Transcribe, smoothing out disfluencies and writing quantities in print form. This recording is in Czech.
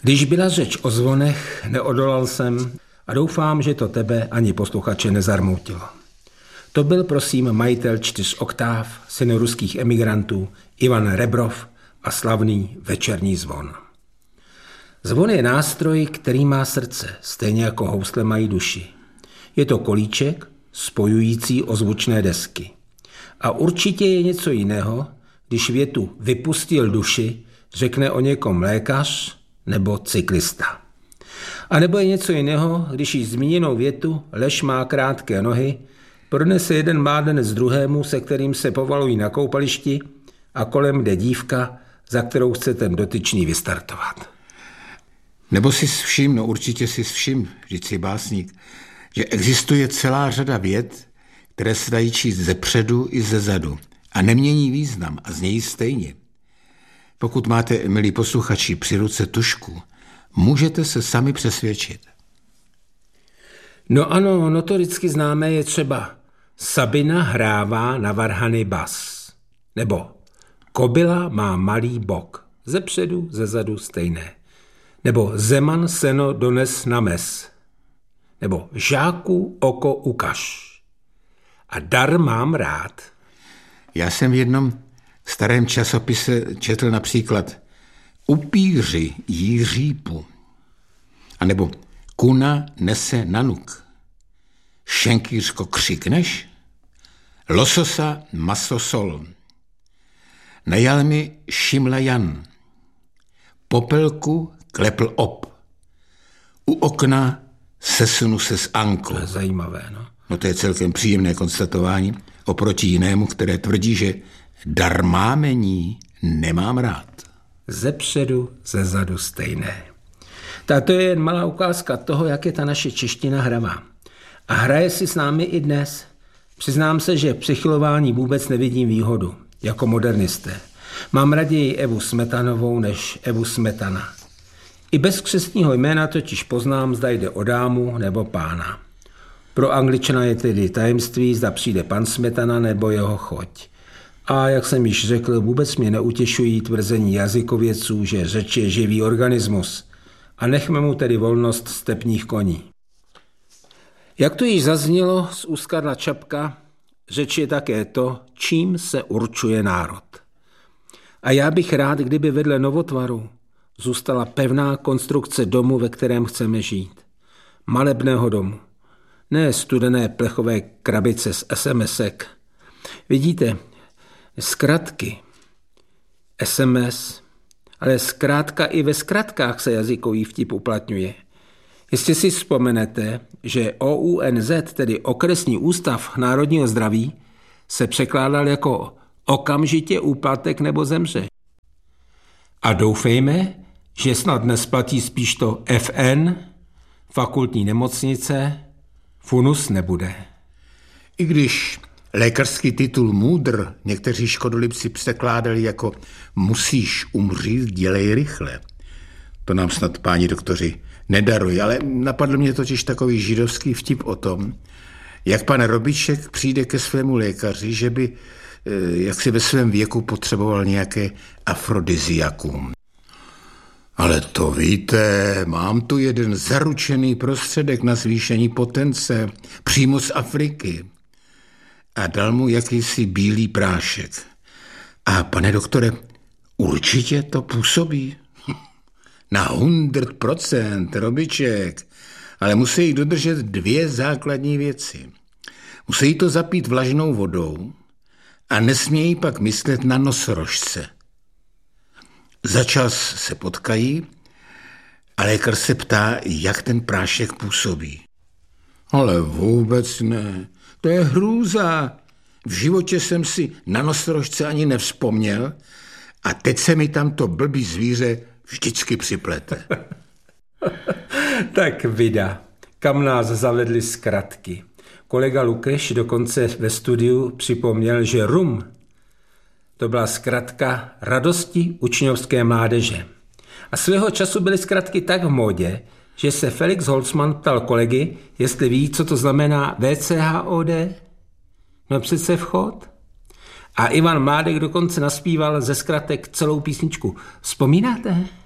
Když byla řeč o zvonech, neodolal jsem a doufám, že to tebe ani posluchače nezarmoutilo. To byl prosím majitel 4 oktáv, syn ruských emigrantů, Ivan Rebrov a slavný večerní zvon. Zvon je nástroj, který má srdce, stejně jako housle mají duši. Je to kolíček spojující ozvučné desky. A určitě je něco jiného, když větu vypustil duši řekne o někom lékař nebo cyklista. A nebo je něco jiného, když již zmíněnou větu lež má krátké nohy pronese jeden mládenec druhému, se kterým se povalují na koupališti a kolem jde dívka, za kterou chce ten dotyčný vystartovat. Nebo si všim, určitě si všim, vždyť si básník, že existuje celá řada vět, které se dají číst zepředu i zezadu a nemění význam a znějí stejně. Pokud máte, milí posluchači, při ruce tužku, můžete se sami přesvědčit. No ano, notoricky známé je třeba Sabina hrává na varhany bas. Nebo Kobila má malý bok, zepředu, zezadu stejné. Nebo Zeman seno dones na mes. Nebo Žáku oko ukaž. A dar mám rád. Já jsem v jednom starém časopise četl například Upíři jí řípu. A nebo Kuna nese nanuk. Šenkýřko křikneš? Lososa maso sol. Najal mi šimla Jan. Popelku klepl op. U okna sesunu se s Ankou. To je zajímavé, no. No to je celkem příjemné konstatování oproti jinému, které tvrdí, že darmámení nemám rád. Zepředu, zezadu stejné. To je jen malá ukázka toho, jak je ta naše čeština hravá. A hraje si s námi i dnes. Přiznám se, že v přichylování vůbec nevidím výhodu, jako modernisté. Mám raději Evu Smetanovou než Evu Smetana. I bez křestního jména totiž poznám, zda jde o dámu nebo pána. Pro Angličana je tedy tajemství, zda přijde pan Smetana nebo jeho choť. A jak jsem již řekl, vůbec mě neutěšují tvrzení jazykovědců, že řeč je živý organismus. A nechme mu tedy volnost stepních koní. Jak to již zaznělo z úst Karla Čapka, řeč je také to, čím se určuje národ. A já bych rád, kdyby vedle novotvaru zůstala pevná konstrukce domu, ve kterém chceme žít. Malebného domu. Ne studené plechové krabice z SMSek. Vidíte, zkratky, SMS, ale zkrátka i ve zkratkách se jazykový vtip uplatňuje. Jestli si vzpomenete, že OUNZ, tedy Okresní ústav národního zdraví, se překládal jako okamžitě úplatek nebo zemře. A doufejme, že snad nesplatí spíš to FN, fakultní nemocnice, funus nebude. I když lékařský titul můdr někteří škodolibci překládali jako musíš umřít, dělej rychle. To nám snad páni doktoři nedarují, ale napadl mě totiž takový židovský vtip o tom, jak pan Robiček přijde ke svému lékaři, že by jak si ve svém věku potřeboval nějaké afrodiziakum. Ale to víte, mám tu jeden zaručený prostředek na zvýšení potence přímo z Afriky. A dal mu jakýsi bílý prášek. A pane doktore, určitě to působí. Na 100%, Robiček. Ale musí dodržet 2 základní věci. Musí to zapít vlažnou vodou a nesmějí pak myslet na nosorožce. Za čas se potkají a lékař se ptá, jak ten prášek působí. Ale vůbec ne. To je hrůza. V životě jsem si na nosorožce ani nevzpomněl a teď se mi tam to blbý zvíře vždycky připlete. Tak vida, kam nás zavedly zkratky. Kolega Lukeš dokonce ve studiu připomněl, že RUM to byla zkratka radosti učňovské mládeže. A svého času byly zkratky tak v módě, že se Felix Holzman ptal kolegy, jestli ví, co to znamená VCHOD. No přece vchod. A Ivan Mládek dokonce naspíval ze zkratek celou písničku. Vzpomínáte?